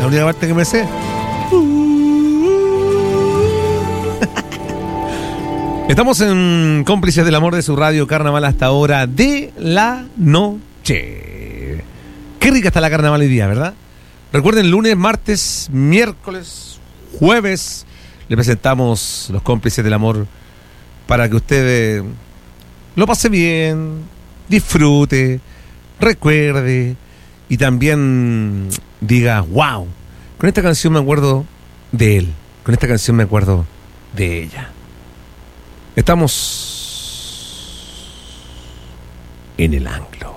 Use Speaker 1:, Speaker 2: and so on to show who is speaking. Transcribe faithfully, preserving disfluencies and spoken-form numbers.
Speaker 1: la única parte que me sé. Estamos en Cómplices del Amor de su radio Carnaval hasta ahora de la noche. Qué rica está la Carnaval hoy día, ¿verdad? Recuerden, lunes, martes, miércoles, jueves, le presentamos los Cómplices del Amor para que usted lo pase bien, disfrute, recuerde y también diga, wow, con esta canción me acuerdo de él, con esta canción me acuerdo de ella. Estamos en el Anglo.